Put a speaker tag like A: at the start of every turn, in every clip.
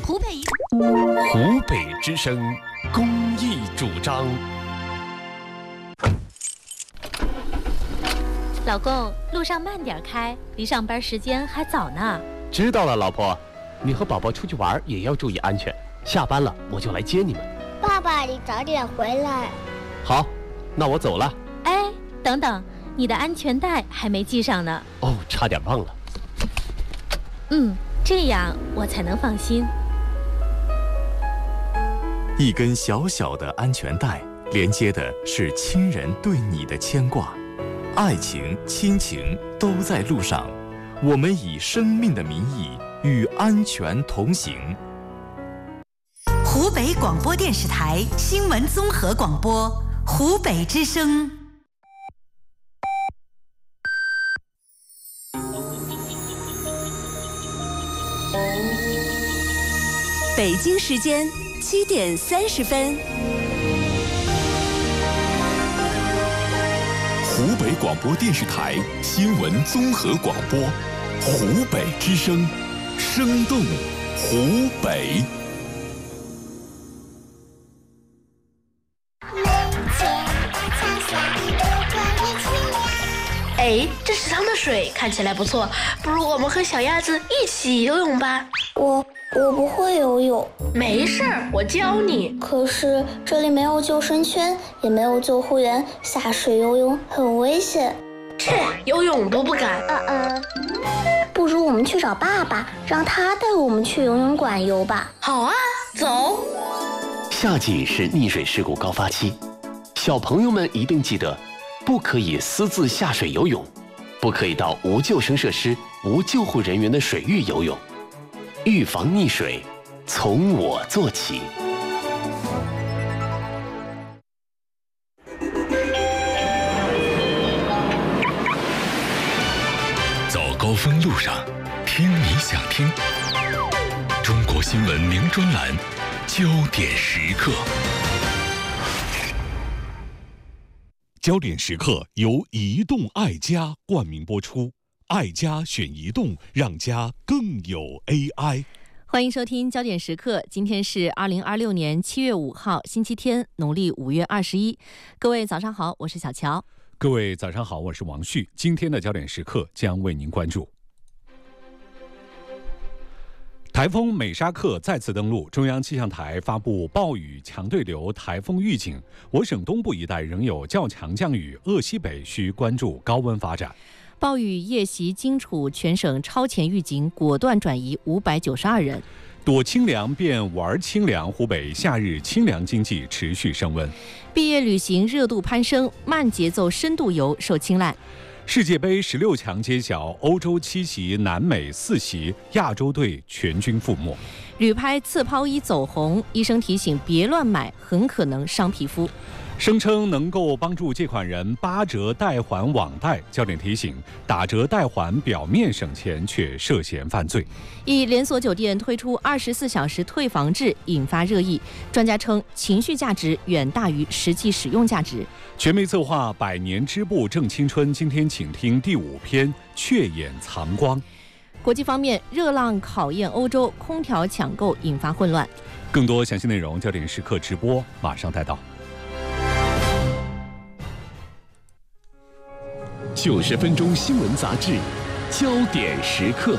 A: 湖北之声公益主张。
B: 老公，路上慢点开，离上班时间还早呢。
A: 知道了，老婆，你和宝宝出去玩也要注意安全。下班了我就来接你们。
C: 爸爸，你早点回来。
A: 好，那我走了。
B: 哎，等等，你的安全带还没系上呢。
A: 哦，差点忘了。
B: 这样我才能放心。
D: 一根小小的安全带，连接的是亲人对你的牵挂，爱情、亲情都在路上。我们以生命的名义与安全同行。
E: 湖北广播电视台新闻综合广播，湖北之声。
F: 北京时间7点30分。
D: 湖北广播电视台新闻综合广播，湖北之声，生动湖北。
G: 哎，这池塘的水看起来不错，不如我们和小鸭子一起游泳吧。
C: 我不会游泳。
G: 没事儿，我教你。
C: 可是这里没有救生圈，也没有救护员，下水游泳很危险。
G: 切，游泳都不敢。
C: 不如我们去找爸爸，让他带我们去游泳馆游吧。
G: 好啊，走。
A: 夏季是溺水事故高发期，小朋友们一定记得，不可以私自下水游泳，不可以到无救生设施、无救护人员的水域游泳。预防溺水，从我做起。
D: 走高峰路上，听你想听。中国新闻名专栏，焦点时刻。焦点时刻由移动爱家冠名播出，爱家选移动，让家更有 AI。
B: 欢迎收听焦点时刻，今天是2026年7月5号，星期天，农历5月21。各位早上好，我是小乔。
H: 各位早上好，我是王旭。今天的焦点时刻将为您关注台风美沙克再次登陆，中央气象台发布暴雨强对流台风预警，我省东部一带仍有较强降雨，鄂西北需关注高温发展。
B: 暴雨夜袭荆楚，全省超前预警果断转移592人。
H: 躲清凉变玩清凉，湖北夏日清凉经济持续升温。
B: 毕业旅行热度攀升，慢节奏深度游受青睐。
H: 世界杯16强揭晓，欧洲7席，南美4席，亚洲队全军覆没。
B: 旅拍刺泡衣走红，医生提醒别乱买，很可能伤皮肤。
H: 声称能够帮助借款人8折代还网贷，焦点提醒：打折代还表面省钱，却涉嫌犯罪。
B: 一连锁酒店推出24小时退房制，引发热议。专家称，情绪价值远大于实际使用价值。
H: 全媒策划100年织布正青春，今天请听第5篇：雀眼藏光。
B: 国际方面，热浪考验欧洲，空调抢购引发混乱。
H: 更多详细内容，焦点时刻直播马上带到。
A: 90分钟新闻杂志，焦点时刻。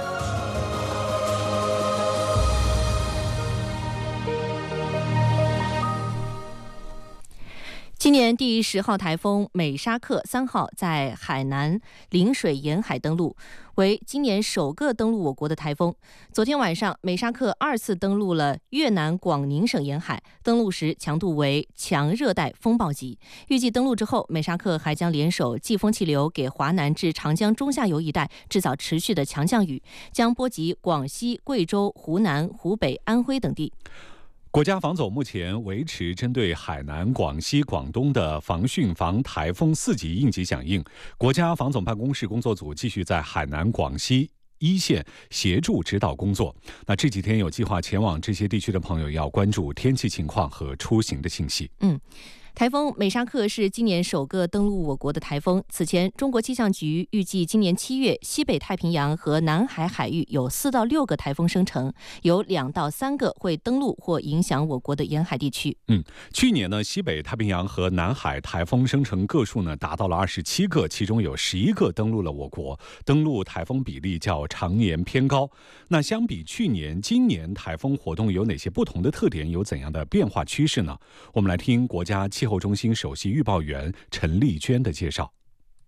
B: 今年第10号台风美沙克3号在海南陵水沿海登陆，为今年首个登陆我国的台风。昨天晚上，美沙克2次登陆了越南广宁省沿海，登陆时强度为强热带风暴级。预计登陆之后，美沙克还将联手季风气流，给华南至长江中下游一带制造持续的强降雨，将波及广西、贵州、湖南、湖北、安徽等地。
H: 国家防总目前维持针对海南、广西、广东的防汛防台风4级应急响应。国家防总办公室工作组继续在海南、广西一线协助指导工作。那这几天有计划前往这些地区的朋友要关注天气情况和出行的信息。
B: 台风美沙克是今年首个登陆我国的台风。此前，中国气象局预计今年7月，西北太平洋和南海海域有4到6个台风生成，有2到3个会登陆或影响我国的沿海地区。
H: 去年呢，西北太平洋和南海台风生成个数呢达到了27个，其中有11个登陆了我国，登陆台风比例较常年偏高。那相比去年，今年台风活动有哪些不同的特点？有怎样的变化趋势呢？我们来听国家气候中心首席预报员陈丽娟的介绍。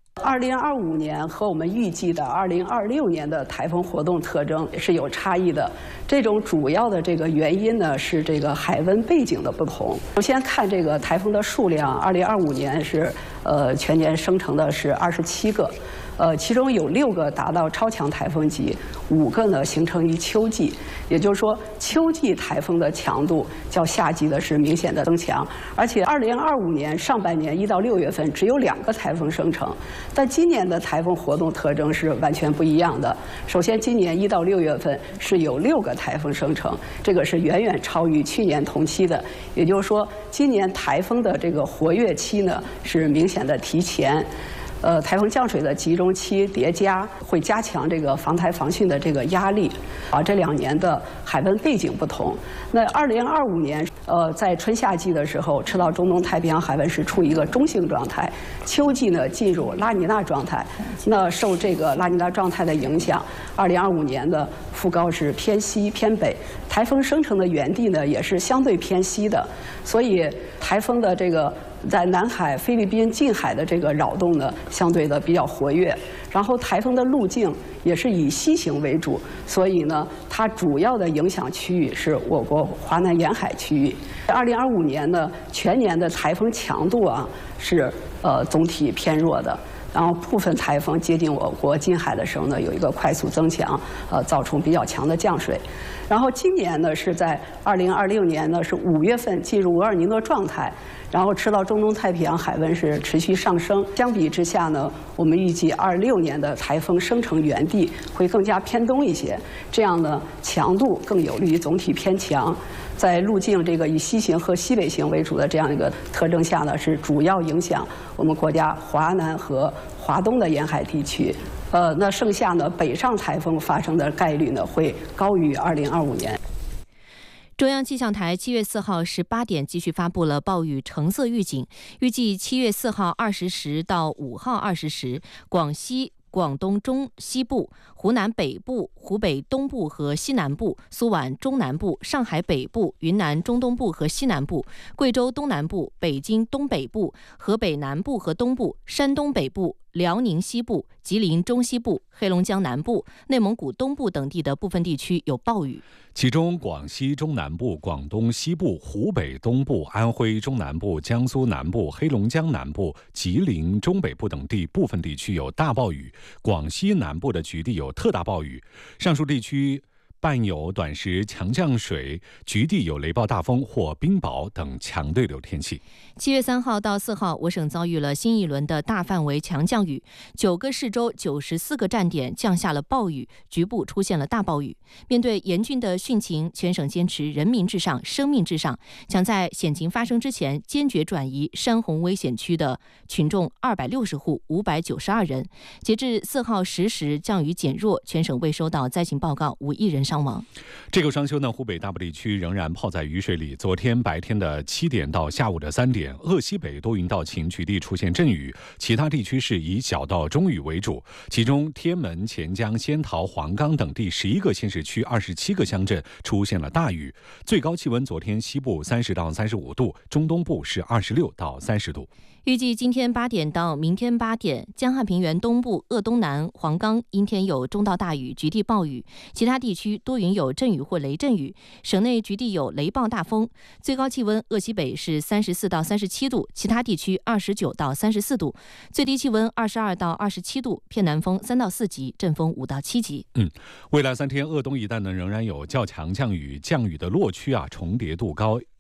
I: 2025年和我们预计的2026年的台风活动特征也是有差异的。这种主要的这个原因呢，是这个海温背景的不同。首先看这个台风的数量，2025年是全年生成的是27个。其中有6个达到超强台风级，5个呢形成于秋季，也就是说，秋季台风的强度较夏季的是明显的增强。而且2025年上半年1到6月份只有2个台风生成，但今年的台风活动特征是完全不一样的。首先，今年1到6月份是有6个台风生成，这个是远远超于去年同期的。也就是说，今年台风的这个活跃期呢是明显的提前。台风降水的集中期叠加，会加强这个防台防汛的这个压力。这2年的海温背景不同。那2025年，在春夏季的时候，赤道中东太平洋海温是处于一个中性状态，秋季呢进入拉尼娜状态。那受这个拉尼娜状态的影响，2025年的副高是偏西偏北，台风生成的原地呢也是相对偏西的，所以台风的这个在南海、菲律宾近海的这个扰动呢，相对的比较活跃。然后台风的路径也是以西行为主，所以呢，它主要的影响区域是我国华南沿海区域。2025年呢，全年的台风强度是总体偏弱的。然后部分台风接近我国近海的时候呢，有一个快速增强，造成比较强的降水。然后今年呢是在2026年呢是5月份进入厄尔尼诺状态，然后赤道中东太平洋海温是持续上升。相比之下呢，我们预计26年的台风生成原地会更加偏东一些，这样呢强度更有利于总体偏强。在路径这个以西行和西北行为主的这样一个特征下呢，是主要影响我们国家华南和华东的沿海地区。那剩下呢北上台风发生的概率呢会高于2025年。
B: 中央气象台7月4号18点继续发布了暴雨橙色预警，预计7月4号20时到5号20时，广西、广东中西部、湖南北部、湖北东部和西南部、苏皖中南部、上海北部、云南中东部和西南部、贵州东南部、北京东北部、河北南部和东部、山东北部、辽宁西部、吉林中西部、黑龙江南部、内蒙古东部等地的部分地区有暴雨。
H: 其中，广西中南部、广东西部、湖北东部、安徽中南部、江苏南部、黑龙江南部、吉林中北部等地部分地区有大暴雨，广西南部的局地有特大暴雨。上述地区伴有短时强降水，局地有雷暴大风或冰雹等强对流天气。
B: 7月3号到4号，我省遭遇了新一轮的大范围强降雨，9个市州94个站点降下了暴雨，局部出现了大暴雨。面对严峻的汛情，全省坚持人民至上、生命至上，将在险情发生之前坚决转移山洪危险区的群众260户592人。截至4号10时，降雨减弱，全省未收到灾情报告，无1人伤亡。
H: 这个双休呢，湖北大部地区仍然泡在雨水里。昨天白天的7点到下午的3点，鄂西北多云到晴，局地出现阵雨，其他地区是以小到中雨为主。其中，天门、钱江、仙桃、黄冈等地11个县市区27个乡镇出现了大雨。最高气温昨天西部30到35度，中东部是26到30度。
B: 预计今天8点到明天8点，江汉平原东部、鄂东南、黄冈阴天有中到大雨，局地暴雨；其他地区多云有阵雨或雷阵雨，省内局地有雷暴大风。最高气温，鄂西北是34到37度，其他地区29到34度；最低气温22到27度，偏南风3到4级，阵风5到7级。未
H: 来3天，鄂东一带呢仍然有较强降雨，降雨的落区重叠度高。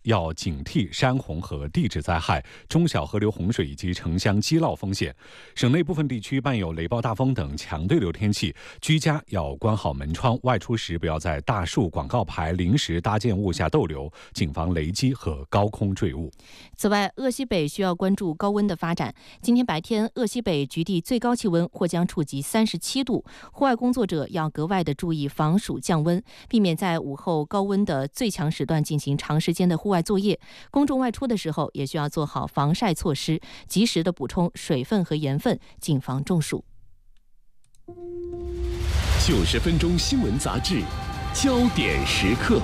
H: 要警惕山洪和地质灾害、中小河流洪水以及城乡积涝风险。省内部分地区伴有雷暴大风等强对流天气，居家要关好门窗，外出时不要在大树、广告牌、临时搭建物下逗留，谨防雷击和高空坠物。
B: 此外，鄂西北需要关注高温的发展。今天白天，鄂西北局地最高气温或将触及37度，户外工作者要格外的注意防暑降温，避免在午后高温的最强时段进行长时间的户外作业。公众外出的时候也需要做好防晒措施，及时的补充水分和盐分，谨防中暑。
A: 90分钟新闻杂志，焦点时刻。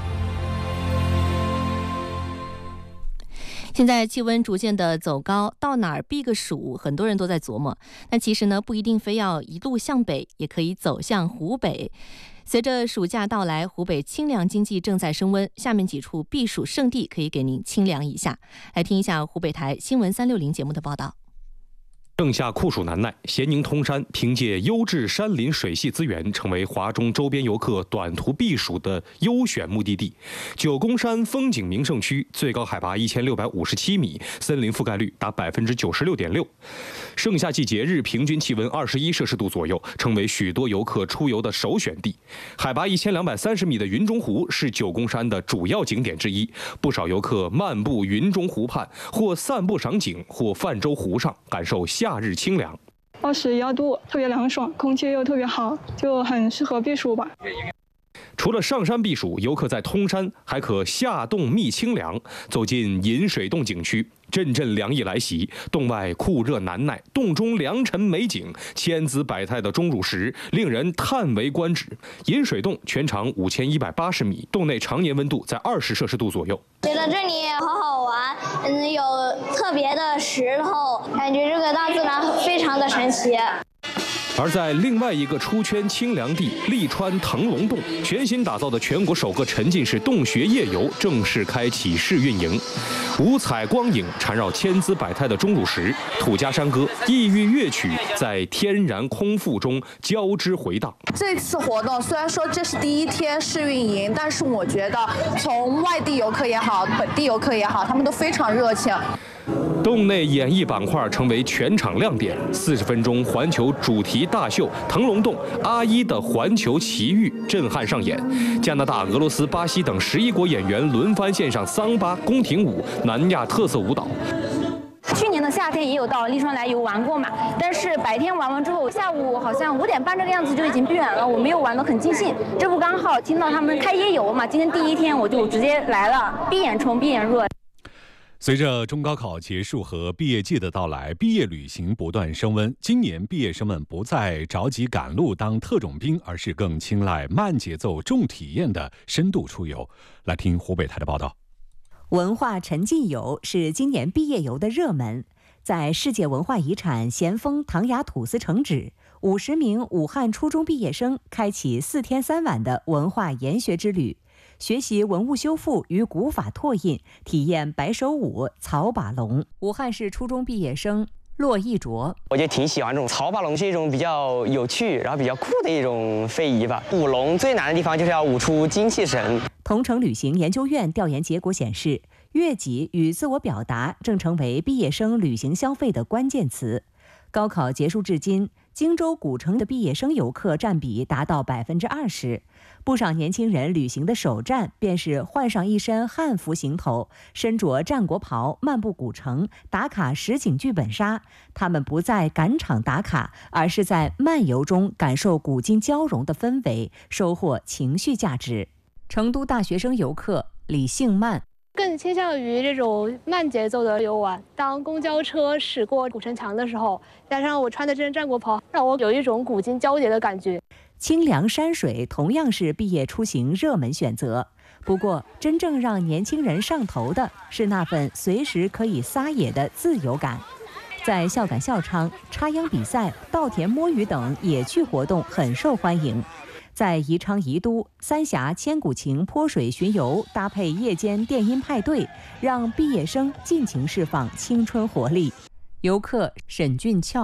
B: 现在气温逐渐的走高，到哪儿避个暑，很多人都在琢磨。但其实呢，不一定非要一路向北，也可以走向湖北。随着暑假到来，湖北清凉经济正在升温。下面几处避暑胜地可以给您清凉一下。来听一下湖北台新闻360节目的报道。
J: 盛夏酷暑难耐，咸宁通山凭借优质山林水系资源，成为华中周边游客短途避暑的优选目的地。九宫山风景名胜区最高海拔1657米，森林覆盖率达96.6%。盛夏季节日平均气温21摄氏度左右，成为许多游客出游的首选地。海拔1230米的云中湖是九宫山的主要景点之一，不少游客漫步云中湖畔，或散步赏景，或泛舟湖上，感受夏日清凉。
K: 21度，特别凉爽，空气又特别好，就很适合避暑吧。
J: 除了上山避暑，游客在通山还可下洞觅清凉，走进饮水洞景区，阵阵凉意来袭，洞外酷热难耐，洞中良辰美景，千姿百态的钟乳石令人叹为观止。饮水洞全长5180米，洞内常年温度在20摄氏度左右。
C: 觉得这里好好玩，有特别的石头，感觉这个大自然非常的神奇。
J: 而在另外一个出圈清凉地利川腾龙洞，全新打造的全国首个沉浸式洞穴夜游正式开启试运营。五彩光影缠绕千姿百态的钟乳石，土家山歌、异域乐曲在天然空腹中交织回荡。
L: 这次活动虽然说这是第一天试运营，但是我觉得从外地游客也好，本地游客也好，他们都非常热情。
J: 洞内演艺板块成为全场亮点，40分钟环球主题大秀《腾龙洞阿一的环球奇遇》震撼上演。加拿大、俄罗斯、巴西等11国演员轮番献上桑巴、宫廷舞、南亚特色舞蹈。
M: 去年的夏天也有到利川来游玩过嘛，但是白天玩完之后，下午好像5点半这个样子就已经闭园了，我没有玩得很尽兴。这不刚好听到他们开夜游嘛，今天第一天我就直接来了，闭眼冲闭眼入。
H: 随着中高考结束和毕业季的到来，毕业旅行不断升温。今年毕业生们不再着急赶路当特种兵，而是更青睐慢节奏、重体验的深度出游。来听湖北台的报道。
F: 文化沉浸游是今年毕业游的热门。在世界文化遗产咸丰唐雅土司城址，50名武汉初中毕业生开启4天3晚的文化研学之旅。学习文物修复与古法拓印，体验白手舞、草把龙。武汉市初中毕业生骆一卓，
N: 我就挺喜欢这种草把龙，是一种比较有趣，然后比较酷的一种非遗吧。舞龙最难的地方就是要舞出精气神。
F: 同程旅行研究院调研结果显示，悦己与自我表达正成为毕业生旅行消费的关键词。高考结束至今，荆州古城的毕业生游客占比达到20%。不少年轻人旅行的首站便是换上一身汉服行头，身着战国袍，漫步古城，打卡实景剧本杀。他们不在赶场打卡，而是在漫游中感受古今交融的氛围，收获情绪价值。成都大学生游客李幸曼。
O: 更倾向于这种慢节奏的游玩。当公交车驶过古城墙的时候，加上我穿的这身战国袍，让我有一种古今交叠的感觉。
F: 清凉山水同样是毕业出行热门选择。不过，真正让年轻人上头的是那份随时可以撒野的自由感。在孝感校昌，插秧比赛、稻田摸鱼等野趣活动很受欢迎。在宜昌宜都，三峡千古情泼水巡游搭配夜间电音派对，让毕业生尽情释放青春活力。游客沈俊俏。